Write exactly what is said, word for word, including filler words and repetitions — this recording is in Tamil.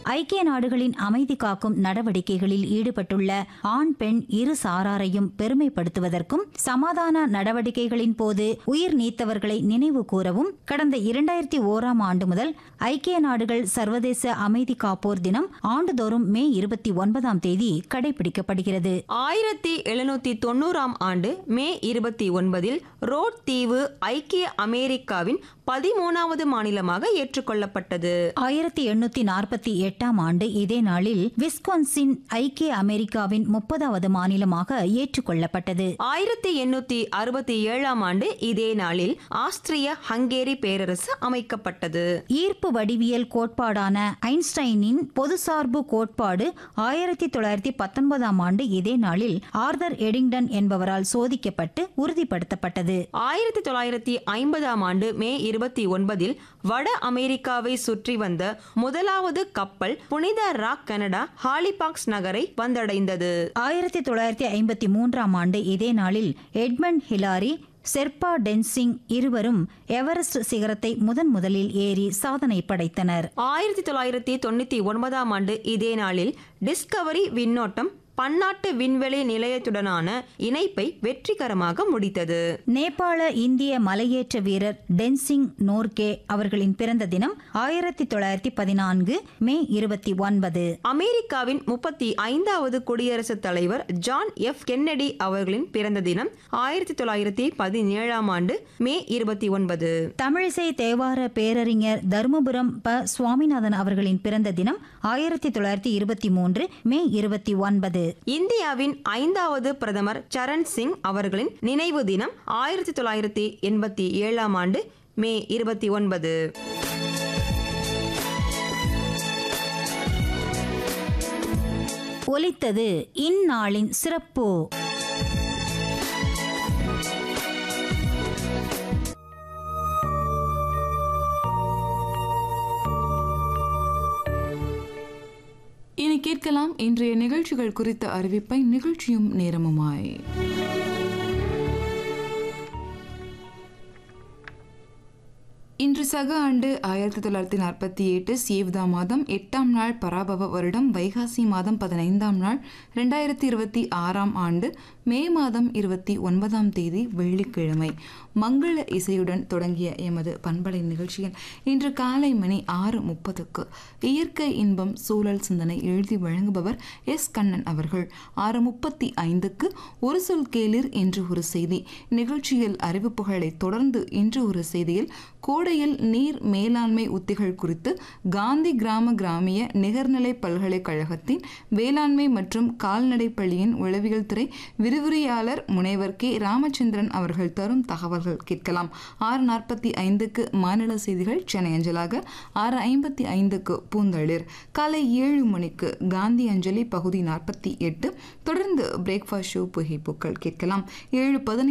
ஐக்கிய நாடுகளின் அமைதி காக்கும் நடவடிக்கைகளில் ஈடுபட்டுள்ள ஆண் பெண் இரு சாராரையும் பெருமைப்படுத்துவதற்கும் சமாதான நடவடிக்கைகளின் போது உயிர் நீத்தவர்களை நினைவு கூறவும் கடந்த இரண்டாயிரத்தி ஓராம் ஆண்டு முதல் ஐக்கிய நாடுகள் சர்வதேச அமைதி காப்போர் தினம் ஆண்டுதோறும் மே இருபத்தி ஒன்பதாம் தேதி கடைபிடிக்கப்படுகிறது. ஆயிரத்தி எழுநூத்தி தொண்ணூறாம் ஆண்டு மே இருபத்தி ஒன்பதில் ரோட் தீவு ஐக்கிய அமெரிக்காவின் பதிமூணாவது மாநிலமாக ஏற்றுக்கொள்ளப்பட்டது. ஆயிரத்தி எண்ணூத்தி நாற்பத்தி எட்டாம் ஆண்டு இதே நாளில் விஸ்கான்சின் ஐக்கிய அமெரிக்காவின் முப்பதாவது மாநிலமாக ஏற்றுக்கொள்ளப்பட்டது. ஆயிரத்தி எண்ணூத்தி அறுபத்தி ஏழாம் ஆண்டு இதே நாளில் ஆஸ்திரிய ஹங்கேரி பேரரசு அமைக்கப்பட்டது. ஈர்ப்பு வடிவியல் கோட்பாடான ஐன்ஸ்டைனின் பொதுசார்பு கோட்பாடு ஆயிரத்தி தொள்ளாயிரத்தி பத்தொன்பதாம் ஆண்டு இதே நாளில் ஆர்தர் எடிங்டன் என்பவரால் சோதிக்கப்பட்டு உறுதிப்படுத்தப்பட்டது. ஆயிரத்தி தொள்ளாயிரத்தி ஐம்பதாம் ஆண்டு மே இருபத்தி ஒன்பதில் வட அமெரிக்காவை சுற்றி வந்த முதலாவது கப்பல் புனித ராக் கனடா ஹாலிபாக்ஸ் நகரை வந்தடைந்தது. ஆயிரத்தி தொள்ளாயிரத்தி ஐம்பத்தி மூன்றாம் ஆண்டு இதே நாளில் எட்மண்ட் ஹிலாரி, செர்பா டென்சிங் இருவரும் எவரெஸ்ட் சிகரத்தை முதன் முதலில் ஏறி சாதனை படைத்தனர். ஆயிரத்தி தொள்ளாயிரத்தி தொண்ணூத்தி ஒன்பதாம் ஆண்டு இதே நாளில் டிஸ்கவரி விண்ணோட்டம் பன்னாட்டு விண்வெளி நிலையத்துடனான இணைப்பை வெற்றிகரமாக முடித்தது. நேபாள இந்திய மலையேற்ற வீரர் டென்சிங் நோர்கே அவர்களின் பிறந்த தினம் ஆயிரத்தி தொள்ளாயிரத்தி பதினான்கு மே இருபத்தி ஒன்பது. அமெரிக்காவின் முப்பத்தி ஐந்தாவது குடியரசுத் தலைவர் ஜான் எஃப் கென்னடி அவர்களின் பிறந்த தினம் ஆயிரத்தி தொள்ளாயிரத்தி பதினேழாம் ஆண்டு மே இருபத்தி ஒன்பது. தமிழிசை தேவார பேரறிஞர் தர்மபுரம் ப சுவாமிநாதன் அவர்களின் பிறந்த தினம் ஆயிரத்தி தொள்ளாயிரத்தி இருபத்தி மூன்று மே இருபத்தி ஒன்பது. இந்தியாவின் ஐந்தாவது பிரதமர் சரண் சிங் அவர்களின் நினைவு தினம் ஆயிரத்தி தொள்ளாயிரத்தி எண்பத்தி ஏழாம் ஆண்டு மே இருபத்தி ஒன்பது. ஒலித்தது இந்நாளின் சிறப்பு. இனி கேட்கலாம் இன்றைய நிகழ்ச்சிகள் குறித்த அறிவிப்பை நிகழ்ச்சியும் நேரமுமாய். இன்று சக ஆண்டு ஆயிரத்தி தொள்ளாயிரத்தி நாற்பத்தி எட்டு சேவ்தா மாதம் எட்டாம் நாள் பராபவ வருடம் வைகாசி மாதம் பதினைந்தாம் நாள் ரெண்டாயிரத்தி இருபத்தி ஆறாம் ஆண்டு மே மாதம் இருபத்தி ஒன்பதாம் தேதி வெள்ளிக்கிழமை. மங்கள இசையுடன் தொடங்கிய எமது பண்பலை நிகழ்ச்சியில் இன்று காலை மணி ஆறு முப்பதுக்கு இயற்கை இன்பம் சூழல் சிந்தனை எழுதி வழங்குபவர் எஸ் கண்ணன் அவர்கள். ஆறு முப்பத்தி ஐந்துக்கு ஒரு சொல் கேளிர் என்று ஒரு செய்தி நிகழ்ச்சியில் அறிவிப்புகளை தொடர்ந்து இன்று ஒரு செய்தியில் கோடையில் நீர் மேலாண்மை உத்திகள் குறித்து காந்தி கிராம கிராமிய நிகர்நிலை பல்கலைக்கழகத்தின் வேளாண்மை மற்றும் கால்நடை பள்ளியின் உளவியல் துறை விரிவுரையாளர் முனைவர் கே ராமச்சந்திரன் அவர்கள் தரும் தகவல்கள் கேட்கலாம். ஆறு நாற்பத்தி ஐந்துக்கு மாநில செய்திகள் சென்னை அஞ்சலாக, ஆறு ஐம்பத்தி ஐந்துக்கு பூந்தளிர், காலை ஏழு மணிக்கு காந்தி அஞ்சலி பகுதி நாற்பத்தி எட்டு, தொடர்ந்து பிரேக்ஃபாஸ்ட் ஷோ புகைப்பூக்கள் கேட்கலாம். ஏழு பதினைந்து